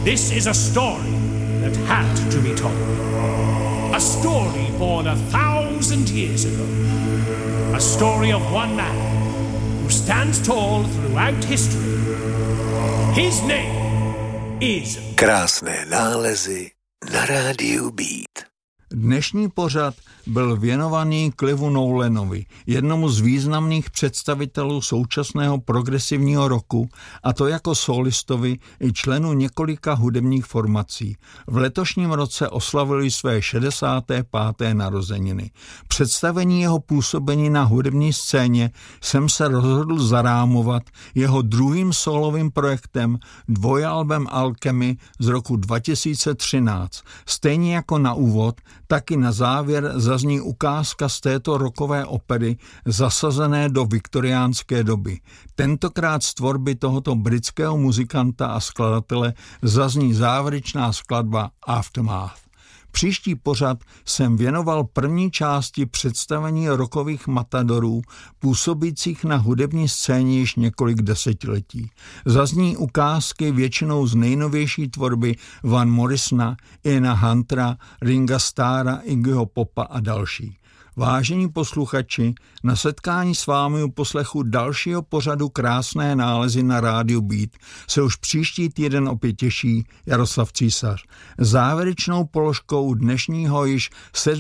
This is a story that had to be told. A story born 1,000 years ago. A story of one man who stands tall throughout history. His name is... Krásné nálezy na rádiu Beat. Dnešní pořad byl věnovaný Clivu Nolanovi, jednomu z významných představitelů současného progresivního rocku, a to jako solistovi i členu několika hudebních formací. V letošním roce oslavili své 65. narozeniny. Představení jeho působení na hudební scéně jsem se rozhodl zarámovat jeho druhým solovým projektem, dvojalbem Alchemy z roku 2013. Stejně jako na úvod, taky na závěr zazní ukázka z této rockové opery zasazené do viktoriánské doby. Tentokrát z tvorby tohoto britského muzikanta a skladatele zazní závěrečná skladba Aftermath. Příští pořad jsem věnoval první části představení rockových matadorů působících na hudební scéně již několik desetiletí. Zazní ukázky většinou z nejnovější tvorby Van Morrisona, Iana Huntera, Ringa Starra, Iggyho Popa a další. Vážení posluchači, na setkání s vámi u poslechu dalšího pořadu Krásné nálezy na rádiu Beat se už příští týden opět těší Jaroslav Císař. Závěrečnou položkou dnešního již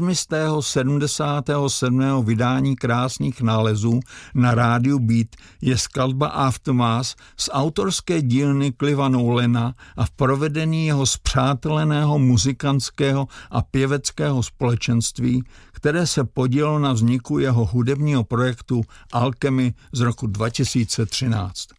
777. vydání Krásných nálezů na rádiu Beat je skladba Aftermath z autorské dílny Cliva Nolana a v provedení jeho spřáteleného muzikantského a pěveckého společenství, které se podílelo na vzniku jeho hudebního projektu Alchemy z roku 2013.